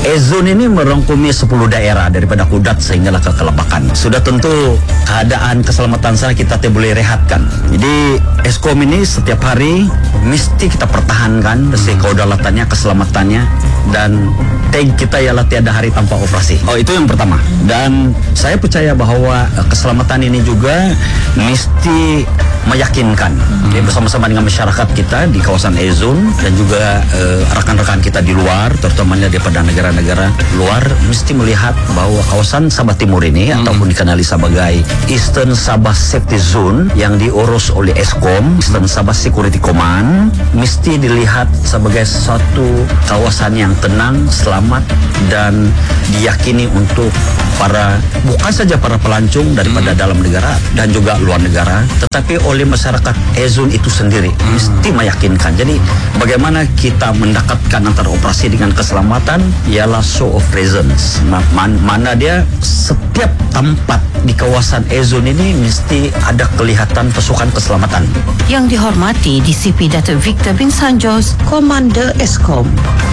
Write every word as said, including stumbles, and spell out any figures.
E-Zone ini merangkumi sepuluh daerah daripada Kudat sehinggalah ke Kelabakan. Sudah tentu keadaan keselamatan sana kita tidak boleh rehatkan. Jadi Eskom ini setiap hari mesti kita pertahankan hmm. kedaulatannya, keselamatannya, dan tag kita ialah tiada hari tanpa operasi. Oh, itu yang pertama. Dan saya percaya bahawa keselamatan ini juga mesti meyakinkan hmm. ya, bersama-sama dengan masyarakat kita di kawasan E-Zone dan juga uh, rakan-rakan kita di luar, terutamanya daripada negara-negara luar, mesti melihat bahawa kawasan Sabah Timur ini hmm. ataupun dikenali sebagai Eastern Sabah Safety Zone yang diurus oleh Eskom, Eastern Sabah Security Command, mesti dilihat sebagai satu kawasan yang tenang, selamat, dan diyakini untuk para, bukan saja para pelancong daripada hmm. dalam negara dan juga luar negara, tetapi oleh masyarakat E-Zone itu sendiri hmm. mesti meyakinkan. Jadi bagaimana kita mendekatkan antara operasi dengan keselamatan ialah show of presence. Man, mana dia setiap tempat di kawasan E-Zone ini mesti ada kelihatan pasukan keselamatan. Yang dihormati D C P Datuk Victor bin Sanjos, Komander Eskom.